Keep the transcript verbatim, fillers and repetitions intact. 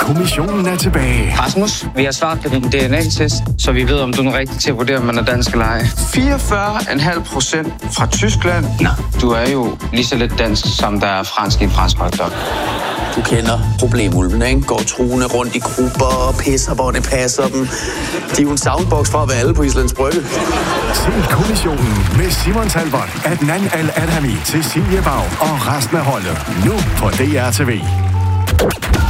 kommissionen er tilbage. Rasmus, vi har svaret på din D N A-test, så vi ved, om du er rigtig til at vurdere, om man er dansk eller ej. fireogfyrre komma fem procent fra Tyskland. Nå, du er jo lige så lidt dansk, som der er fransk i en fransk hotdog. Du kender problemulvene, ikke? Går truende rundt i grupper og pisser, hvor det passer dem. De er jo en soundbox fra at være alle på Islands Brygge. Se kommissionen med Simon Talbot, Adnan Al-Adhami, Cecilie Bag og resten af holdet. Nu på D R T V.